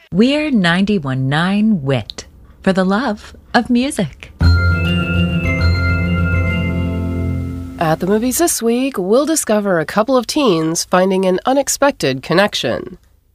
We're 91.9 WIT for the love of music. At the movies this week, we'll discover a couple of teens finding an unexpected connection.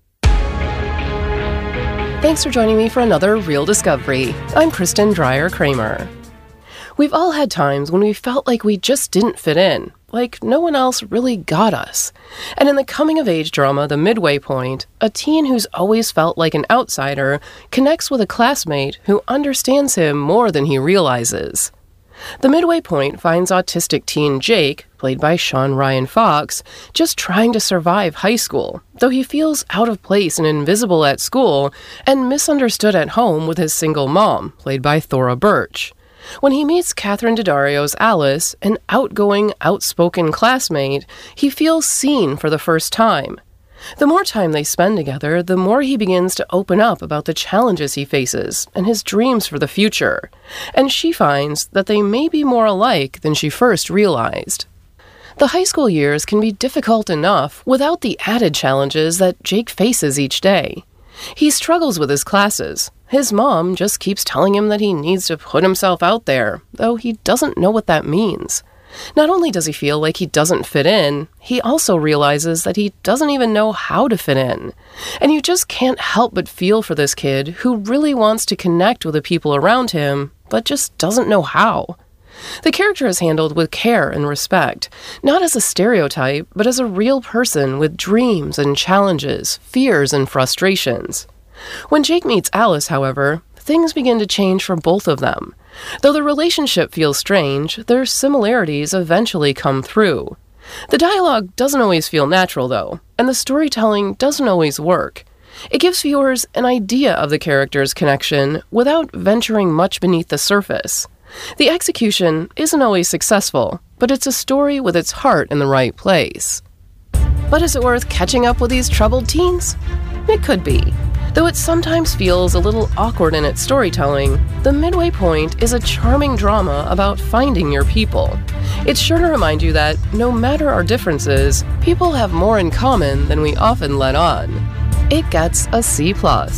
Thanks for joining me for another Real Discovery. I'm Kristen Dreyer-Kramer. We've all had times when we felt like we just didn't fit in, like no one else really got us. And in the coming-of-age drama The Midway Point, a teen who's always felt like an outsider connects with a classmate who understands him more than he realizes. The Midway Point finds autistic teen Jake, played by Sean Ryan Fox, just trying to survive high school, though he feels out of place and invisible at school and misunderstood at home with his single mom, played by Thora Birch. When he meets Catherine Daddario's Alice, an outgoing, outspoken classmate, he feels seen for the first time. The more time they spend together, the more he begins to open up about the challenges he faces and his dreams for the future. And she finds that they may be more alike than she first realized. The high school years can be difficult enough without the added challenges that Jake faces each day. He struggles with his classes. His mom just keeps telling him that he needs to put himself out there, though he doesn't know what that means. Not only does he feel like he doesn't fit in, he also realizes that he doesn't even know how to fit in. And you just can't help but feel for this kid who really wants to connect with the people around him, but just doesn't know how. The character is handled with care and respect, not as a stereotype, but as a real person with dreams and challenges, fears and frustrations. When Jake meets Alice, however, things begin to change for both of them. Though the relationship feels strange, their similarities eventually come through. The dialogue doesn't always feel natural, though, and the storytelling doesn't always work. It gives viewers an idea of the characters' connection without venturing much beneath the surface. The execution isn't always successful, but it's a story with its heart in the right place. But is it worth catching up with these troubled teens? It could be. Though it sometimes feels a little awkward in its storytelling, The Midway Point is a charming drama about finding your people. It's sure to remind you that, no matter our differences, people have more in common than we often let on. It gets a C+.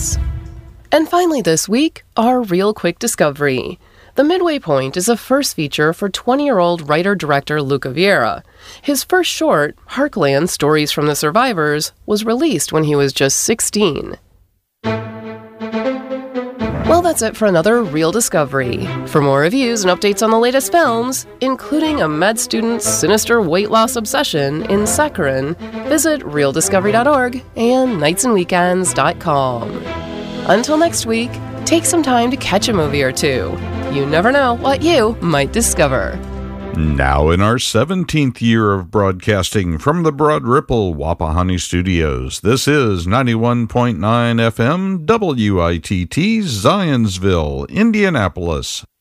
And finally this week, our real quick discovery. The Midway Point is a first feature for 20-year-old writer-director Luca Vieira. His first short, Heartland: Stories from the Survivors, was released when he was just 16. Well, that's it for another Real Discovery. For more reviews and updates on the latest films, including a med student's sinister weight loss obsession in saccharin, visit realdiscovery.org and nightsandweekends.com. Until next week, take some time to catch a movie or two. You never know what you might discover. Now in our 17th year of broadcasting from the Broad Ripple Wapahani Studios, this is 91.9 FM WITT Zionsville, Indianapolis.